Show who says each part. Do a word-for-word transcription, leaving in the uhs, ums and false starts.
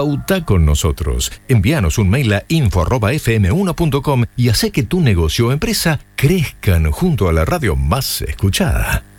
Speaker 1: Pauta con nosotros. Envíanos un mail a info arroba f m uno punto com y hacé que tu negocio o empresa crezcan junto a la radio más escuchada.